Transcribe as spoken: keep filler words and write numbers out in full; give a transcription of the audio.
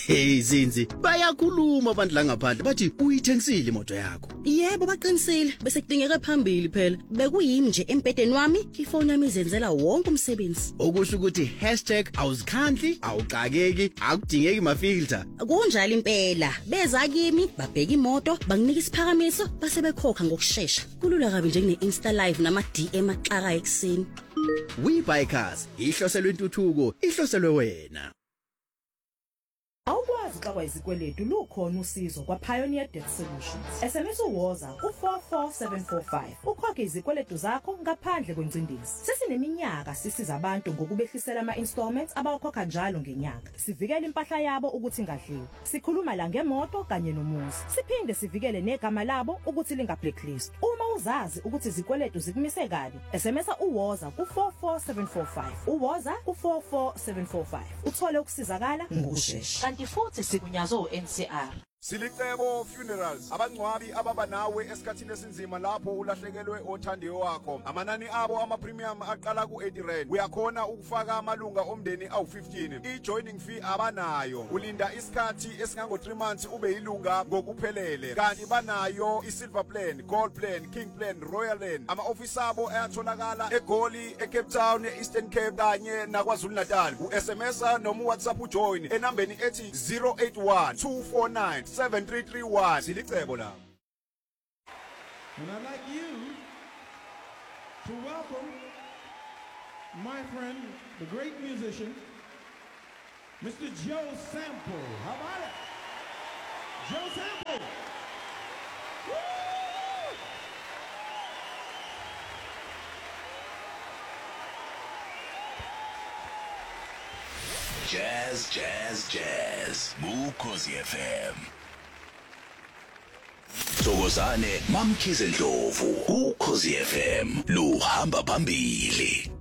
Hey Zinzi, bayakhuluma abantu la ngaphandle bathi uyithengisile imoto yakho. Yebo baqinisile, bese kudingeka phambili phela. Bekuyimi nje empedeni wami, ifoni yami izenzela wonke umsebenzi. Okusho ukuthi hashtag awuzikhandli, awuqakeki, akudingeki mafilter. Kunjalo impela. Beza kimi, babheka imoto, banginika isiphakamiso, base bekhokha ngokusheshsha. Kulula kabi nje kune Insta live nama D M axaka ekseni. We Buy Cars, ihloselwe intuthuko, ihloselwe wena. Awukwazi xa kwayizikweletu lukhona usizo kwa Pioneer Debt Solutions. S M S uwoza ku four four seven four five. Ukhokhe izikweletu zakho ngaphandle kwencindezi. Sesineminyaka sisiza abantu ngokubehlisela ama installments abawakhokha njalo ngenyanga. Sivikele impahla yabo ukuthi ingadliwa. Sikhuluma la ngemoto kanye nomuzi. Siphinde sivikele negama labo ukuthi linga blacklist. Uma uzazi ukuthi izikweletu zikumise kabi, S M S uwoza ku four four seven four five. Uwoza ku four four seven four five. Uthole ukusizakala ngokusheshsha. Futhi sigunyazo N C R. Silicebo Funerals abangcwabi ababa nawe esikhathini esinzima lapho ulahlekelwe othandiwe wakho. Amanani abo ama premium aqala ku eighty rand. Uyakhona ukufaka amalunga omndeni awu fifteen. I-joining fee abanayo. Ulinda isikhathi esingango three months ube yilunga ngokuphelele. Kanti banayo i-silver plan, gold plan, king plan, royal plan. Ama office abo ayatholakala eGoli, eCape Town, eEastern Cape kanye naKwaZulu Natal. U-S M S noma uWhatsApp ujoin enambeni ethi zero eight one two four nine seven three three one. Silicebo la. And I'd like you to welcome my friend, the great musician, Mister Joe Sample. How about it? Joe Sample. Woo! Jazz, jazz, jazz. Ukhozi F M. Thokozane Mamkhize Ndlovu. Ukhozi F M luhamba phambili.